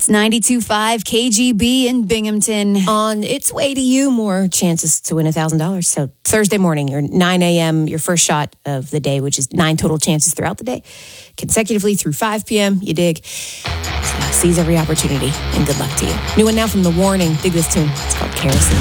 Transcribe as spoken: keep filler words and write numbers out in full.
It's ninety-two point five K G B in Binghamton. On its way to you, more chances to win one thousand dollars. So Thursday morning, your nine a.m., your first shot of the day, which is nine total chances throughout the day, consecutively through five p.m., you dig. So seize every opportunity, and good luck to you. New one now from The Warning. Dig this tune. It's called Kerosene.